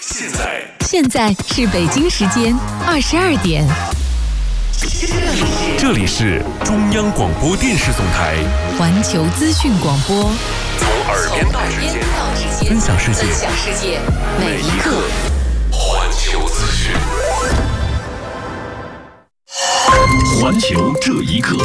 现在是北京时间22点。 这里是中央广播电视总台环球资讯广播， 从耳边到指尖，分享世界，每一刻环球资讯。环球这一刻，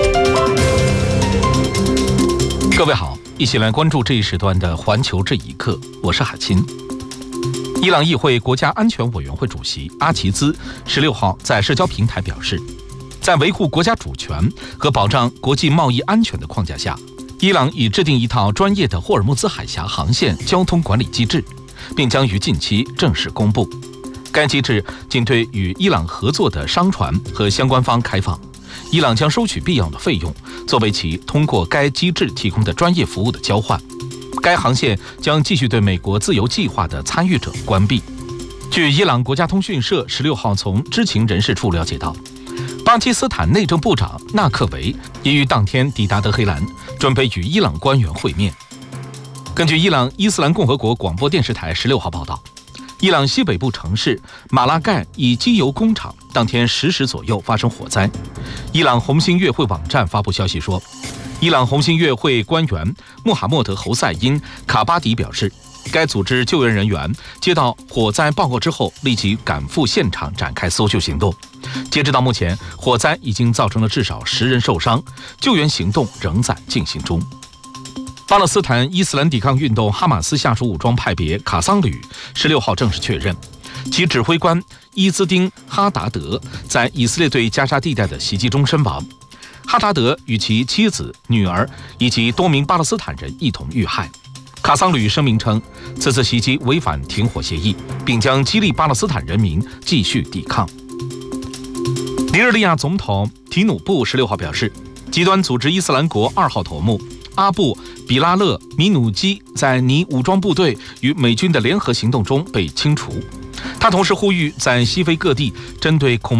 各位好，一起来关注这一时段的环球这一刻，我是海清。伊朗议会国家安全委员会主席阿齐兹16号在社交平台表示，在维护国家主权和保障国际贸易安全的框架下，伊朗已制定一套专业的霍尔木兹海峡航线交通管理机制，并将于近期正式公布。该机制仅对与伊朗合作的商船和相关方开放，伊朗将收取必要的费用，作为其通过该机制提供的专业服务的交换。该航线将继续对美国自由计划的参与者关闭。据伊朗国家通讯社16号从知情人士处了解到，巴基斯坦内政部长纳克维已于当天抵达德黑兰，准备与伊朗官员会面。根据伊朗伊斯兰共和国广播电视台16号报道，伊朗西北部城市马拉盖一机油工厂当天10时左右发生火灾。伊朗红星月会网站发布消息说，伊朗红星月会官员穆罕默德·侯赛因·卡巴迪表示，该组织救援人员接到火灾报告之后，立即赶赴现场展开搜救行动。截止到目前，火灾已经造成了至少10人受伤，救援行动仍在进行中。巴勒斯坦伊斯兰抵抗运动哈马斯下属武装派别卡桑旅16号正式确认，其指挥官伊兹丁·哈达德在以色列对加沙地带的袭击中身亡。哈达德与其妻子、女儿以及多名巴勒斯坦人一同遇害。卡桑旅声明称，此次袭击违反停火协议，并将激励巴勒斯坦人民继续抵抗。尼日利亚总统提努布16号表示，极端组织伊斯兰国2号头目阿布比拉勒·米努基在尼武装部队与美军的联合行动中被清除。他同时呼吁在西非各地针对恐